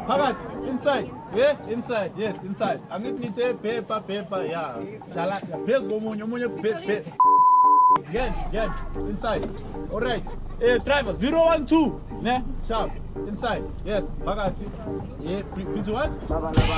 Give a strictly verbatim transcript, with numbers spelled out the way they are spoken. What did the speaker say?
Phakathi, inside. Yeah, inside. Yes, inside. Angithi nithe paper, paper, yeah. Shala, phezu komunye, omunye paper. Again, again, inside. All right. Eh, driver, zero one two. Ne? Sharp. Inside. Yes, phakathi. Yeah, into what?